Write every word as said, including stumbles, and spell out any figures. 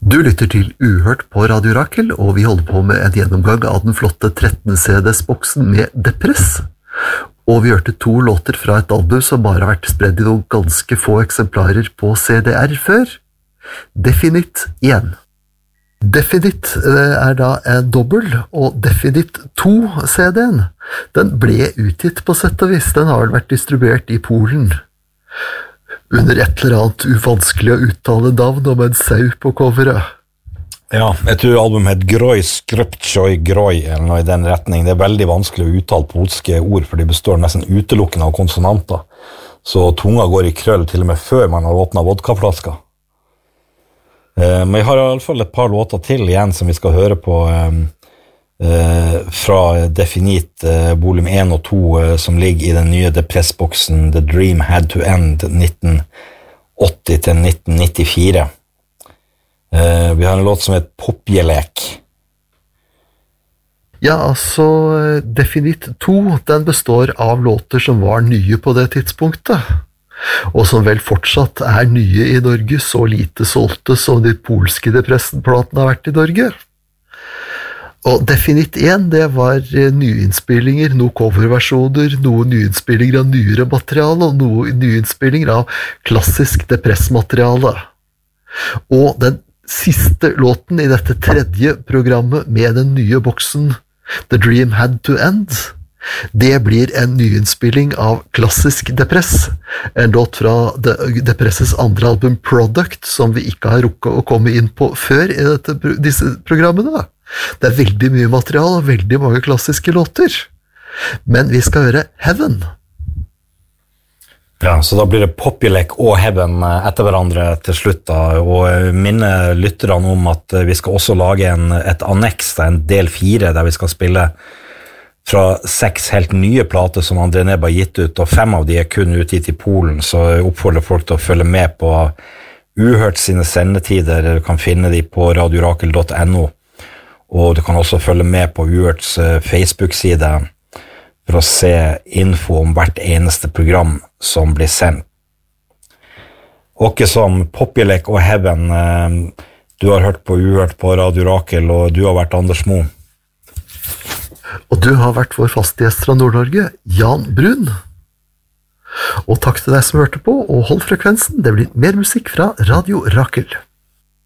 Du lytter til Uhørt på Radio Rakel, og vi holder på med en gjennomgang av den flotte tretten C Ds-boksen med Depress. Og vi hørte to låter fra et album som bare har vært spredd i noen ganske få eksemplarer på C D R før. Definite igjen. Definite er da en dobbel, og Definite to C D-en, den ble utgitt på sett og vis. Den har vel vært distribuert i Polen under et eller annet uvanskelig å uttale navn om en sau på coveret. Ja, jeg tror albumet het Groi Skruptjoi Groi, eller noe i den retning. Det er veldig vanskelig å uttale polske ord, for de består nesten utelukkende av konsonanter. Så tunga går i krøll til og med før man har åpnet vodkaflasker. Eh, men jeg har i alle fall et par låter til igjen som vi skal høre på eh, eh, fra Definite eh, volum én og to eh, som ligger i den nye Depress-boksen The Dream Had to End nitten åtti til nitten nittifire. Eh, vi har en låt som heter Popjelek. Ja, altså Definite to, den består av låter som var nye på det tidspunktet, og som vel fortsatt er nye i Norge, så lite solgte som de polske Depressen-platene har vært i Norge. Og Definite én, det var nyinnspillinger, noen coverversjoner, noen nyinnspillinger av nyere materiale, og noen nyinnspillinger av klassisk Depress-materiale. Og den siste låten i dette tredje programmet med den nye boksen The Dream Had to End, det blir en nyinnspilling av klassisk Depress, en låt fra Depresses andre album Product, som vi ikke har rukket å komme inn på før i dette, disse programmene. Det er veldig mye materiale og veldig mange klassiske låter, men vi skal høre Heaven. Ja, så da blir det Popjelek og Heaven etter hverandre til slutt da, og minne lytterne om at vi skal også lage en, et anneks, en del fire, der vi skal spille fra seks helt nye plater som André Neb har gitt ut, og fem av de er kun utgitt i Polen, så jeg oppfordrer folk til å følge med på Uhørt sine sendetider. Du kan finne de på radiorakel punktum no, og du kan også følge med på Uhørts Facebook-side for å se info om hvert eneste program som blir sendt. Åkke som Popjelek og Heaven, du har hørt på Uhørt på Radio Rakel, og du har vært Anders Mo. Og du har vært vår faste gjest fra Nord-Norge, Jan Brun. Og takk til deg som hørte på, og hold frekvensen, det blir mer musikk fra Radio Rakel.